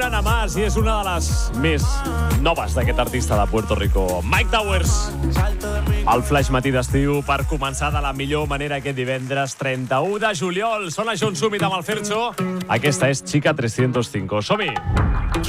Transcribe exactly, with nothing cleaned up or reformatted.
Ana Mas, i és una de les més noves d'aquest artista de Puerto Rico, Mike Towers. El flash matí d'estiu per començar de la millor manera aquest divendres trenta-u de juliol. Sona John Summit amb el Fercho. Aquesta és Chica tres cents cinc. Som-hi!